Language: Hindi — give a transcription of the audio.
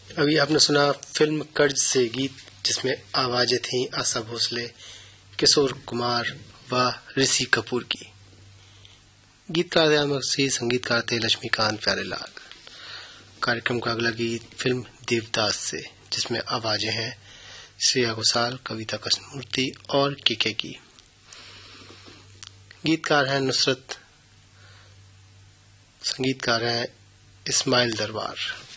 अभी आपने सुना फिल्म कर्ज से गीत, जिसमें आवाजें थीं आशा भोसले, किशोर कुमार व ऋषि कपूर की। गीतकार थे संगीतकार थे लक्ष्मीकांत प्यारेलाल। कार्यक्रम का अगला गीत फिल्म देवदास से, जिसमें आवाजें हैं श्रेया घोषाल, कविता कृष्णमूर्ति और केके की। गीतकार हैं नुसरत, संगीतकार हैं इस्माइल दरबार।